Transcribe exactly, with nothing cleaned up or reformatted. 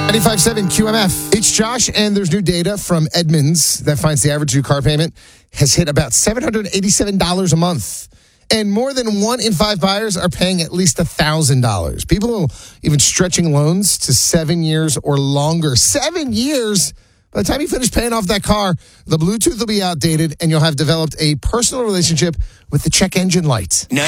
ninety-five point seven Q M F. It's Josh, and there's new data from Edmunds that finds the average new car payment has hit about seven hundred eighty-seven dollars a month. And more than one in five buyers are paying at least one thousand dollars. People are even stretching loans to seven years or longer. Seven years? By the time you finish paying off that car, the Bluetooth will be outdated, and you'll have developed a personal relationship with the check engine light.